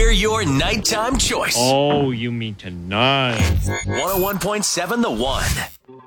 We're your nighttime choice. Oh, you mean tonight. 101.7 The One.